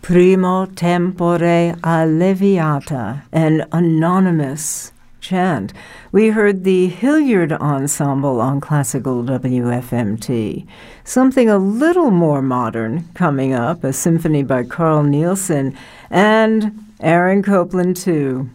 Primo tempore alleviata, an anonymous chant. We heard the Hilliard Ensemble on Classical WFMT. Something a little more modern coming up, a symphony by Carl Nielsen and Aaron Copland, too.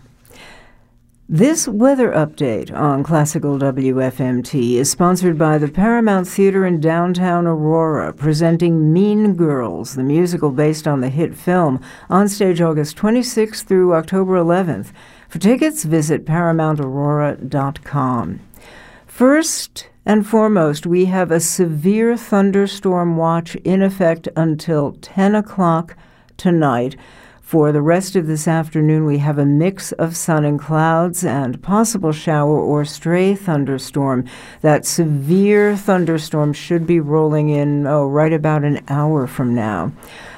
This weather update on Classical WFMT is sponsored by the Paramount Theater in downtown Aurora, presenting Mean Girls, the musical based on the hit film, on stage August 26th through October 11th. For tickets, visit ParamountAurora.com. First and foremost, we have a severe thunderstorm watch in effect until 10 o'clock tonight. For the rest of this afternoon, we have a mix of sun and clouds and possible shower or stray thunderstorm. That severe thunderstorm should be rolling in, right about an hour from now.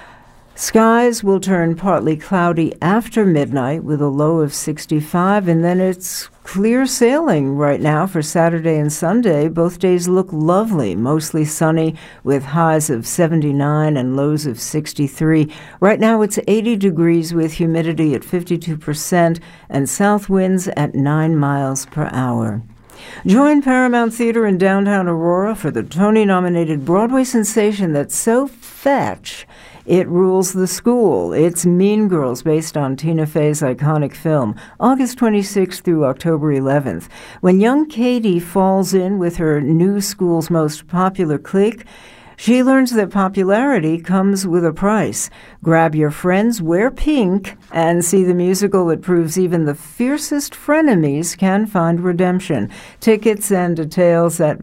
Skies will turn partly cloudy after midnight with a low of 65, and then it's clear sailing right now for Saturday and Sunday. Both days look lovely, mostly sunny with highs of 79 and lows of 63. Right now it's 80 degrees with humidity at 52% and south winds at 9 miles per hour. Join Paramount Theater in downtown Aurora for the Tony-nominated Broadway sensation that's so fetch it rules the school. It's Mean Girls, based on Tina Fey's iconic film, August 26th through October 11th. When young Katie falls in with her new school's most popular clique, she learns that popularity comes with a price. Grab your friends, wear pink, and see the musical that proves even the fiercest frenemies can find redemption. Tickets and details at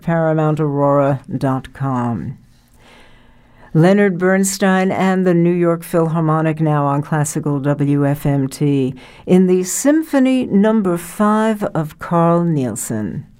ParamountAurora.com. Leonard Bernstein and the New York Philharmonic now on Classical WFMT in the Symphony No. 5 of Carl Nielsen.